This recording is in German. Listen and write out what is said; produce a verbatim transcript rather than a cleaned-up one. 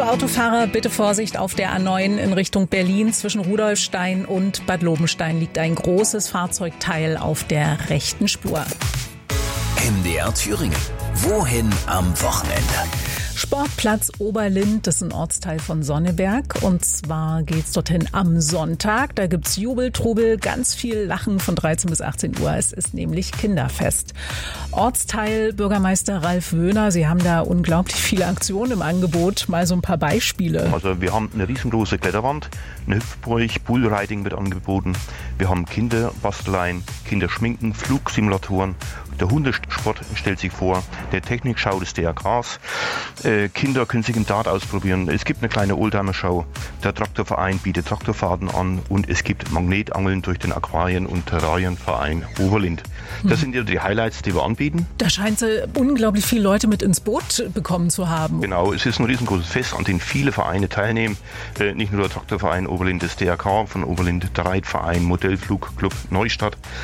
Autofahrer, bitte Vorsicht auf der A neun in Richtung Berlin. Zwischen Rudolfstein und Bad Lobenstein liegt ein großes Fahrzeugteil auf der rechten Spur. M D R Thüringen. Wohin am Wochenende? Sportplatz Oberlind, das ist ein Ortsteil von Sonneberg. Und zwar geht's dorthin am Sonntag. Da gibt's Jubel, Trubel, ganz viel Lachen von dreizehn bis achtzehn Uhr. Es ist nämlich Kinderfest. Ortsteil Bürgermeister Ralf Wöhner, Sie haben da unglaublich viele Aktionen im Angebot. Mal so ein paar Beispiele. Also wir haben eine riesengroße Kletterwand, eine Hüpfburg, Bullriding wird angeboten. Wir haben Kinderbasteleien, Kinderschminken, Flugsimulatoren. Der Hundesport stellt sich vor, der Technikschau des D R Ks. Äh, Kinder können sich im Dart ausprobieren. Es gibt eine kleine Oldtimer-Show. Der Traktorverein bietet Traktorfahrten an und es gibt Magnetangeln durch den Aquarien- und Terrarienverein Oberlind. Das hm. sind ja die Highlights, die wir anbieten. Da scheint sie unglaublich viele Leute mit ins Boot bekommen zu haben. Genau, es ist ein riesengroßes Fest, an dem viele Vereine teilnehmen. Äh, nicht nur der Traktorverein Oberlind, das D R K von Oberlind, der Reitverein, Modellflugclub Neustadt.